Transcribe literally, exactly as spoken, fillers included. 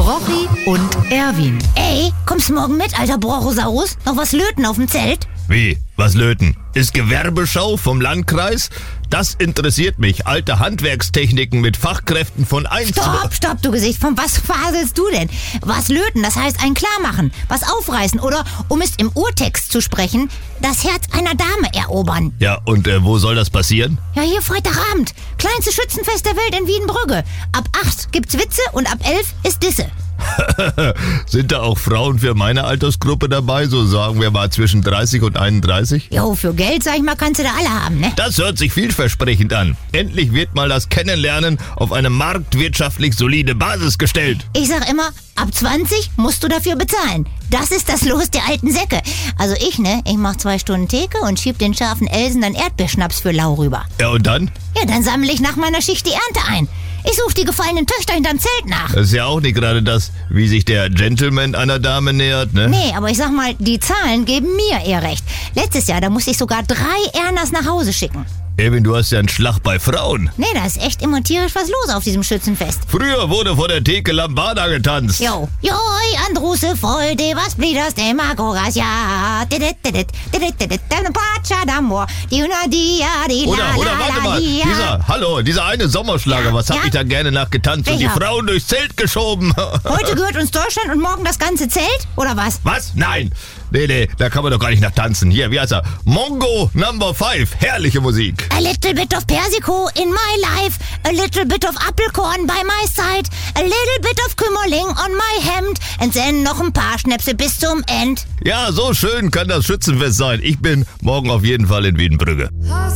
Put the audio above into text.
Brochi und Erwin. Ey, kommst du morgen mit, alter Brochosaurus? Noch was löten auf dem Zelt? Wie? Was löten? Ist Gewerbeschau vom Landkreis? Das interessiert mich. Alte Handwerkstechniken mit Fachkräften von eins. Stopp, stopp, du Gesicht. Von was faselst du denn? Was löten, das heißt ein Klarmachen. Was aufreißen oder, um es im Urtext zu sprechen, das Herz einer Dame erobern. Ja, und äh, wo soll das passieren? Ja, hier Freitagabend. Kleinste Schützenfest der Welt in Wiedenbrügge. Ab acht gibt's Witze und ab elf ist Disse. Sind da auch Frauen für meine Altersgruppe dabei, so sagen wir mal zwischen dreißig und einunddreißig? Jo, für Geld, sag ich mal, kannst du da alle haben, ne? Das hört sich vielversprechend an. Endlich wird mal das Kennenlernen auf eine marktwirtschaftlich solide Basis gestellt. Ich sag immer, ab zwanzig musst du dafür bezahlen. Das ist das Los der alten Säcke. Also ich, ne, ich mach zwei Stunden Theke und schieb den scharfen Elsen dann Erdbeerschnaps für lau rüber. Ja, und dann? Ja, dann sammle ich nach meiner Schicht die Ernte ein. Ich suche die gefallenen Töchter hinterm Zelt nach. Das ist ja auch nicht gerade das, wie sich der Gentleman einer Dame nähert, ne? Nee, aber ich sag mal, die Zahlen geben mir eher recht. Letztes Jahr, da musste ich sogar drei Ernas nach Hause schicken. Erwin, du hast ja einen Schlag bei Frauen. Nee, da ist echt immer tierisch was los auf diesem Schützenfest. Früher wurde vor der Theke Lambada getanzt. Jo. Joi, Andruse, Freude, was blieders dem Agoras, ja. Didit, didit, didit, didit, deine Pacha d'amor, die una dia, die la, Oder, oder, la, warte la, mal, dia. dieser, hallo, dieser eine Sommerschlager, Ja, was hab ja? ich da gerne nachgetanzt und die Welcher? Frauen durchs Zelt geschoben. Heute gehört uns Deutschland und morgen das ganze Zelt? Oder was? Was? Nein. Nee, nee, da kann man doch gar nicht nach tanzen. Hier, wie heißt er? Mongo Number five. Herrliche Musik. A little bit of Persico in my life, a little bit of Apfelkorn by my side, a little bit of Kümmerling on my hemd and then noch ein paar Schnäpse bis zum End. Ja, so schön kann das Schützenfest sein. Ich bin morgen auf jeden Fall in Wiedenbrügge.